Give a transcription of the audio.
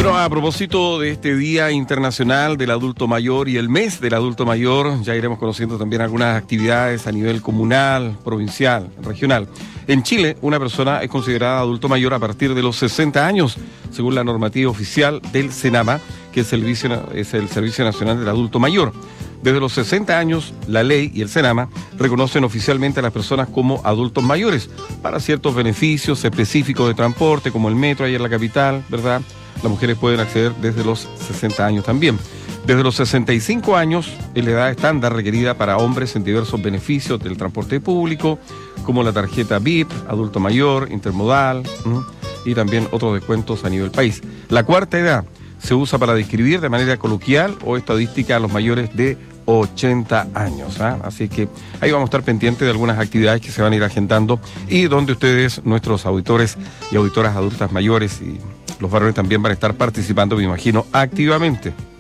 Bueno, a propósito de este Día Internacional del Adulto Mayor y el mes del Adulto Mayor, ya iremos conociendo también algunas actividades a nivel comunal, provincial, regional. En Chile, una persona es considerada adulto mayor a partir de los 60 años, según la normativa oficial del CENAMA, que es el Servicio Nacional del Adulto Mayor. Desde los 60 años, la ley y el CENAMA reconocen oficialmente a las personas como adultos mayores para ciertos beneficios específicos de transporte, como el metro ahí en la capital, ¿verdad? Las mujeres pueden acceder desde los 60 años también. Desde los 65 años es la edad estándar requerida para hombres en diversos beneficios del transporte público, como la tarjeta VIP, adulto mayor, intermodal, y también otros descuentos a nivel país. La cuarta edad se usa para describir de manera coloquial o estadística a los mayores de 80 años. Así que ahí vamos a estar pendientes de algunas actividades que se van a ir agendando y donde ustedes, nuestros auditores y auditoras adultas mayores y los varones también van a estar participando, me imagino, activamente.